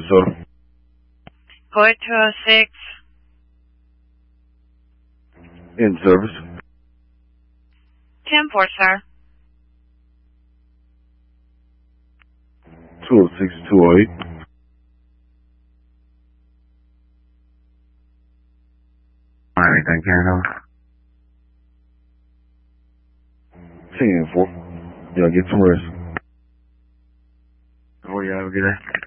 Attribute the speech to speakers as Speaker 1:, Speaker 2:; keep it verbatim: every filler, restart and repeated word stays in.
Speaker 1: DeSoto.
Speaker 2: Go to two oh six.
Speaker 1: In service.
Speaker 2: ten four, sir.
Speaker 1: two oh six, two oh eight.
Speaker 3: Alright, thank you.
Speaker 1: ten four. Y'all get some rest.
Speaker 3: Oh, yeah, have a good day.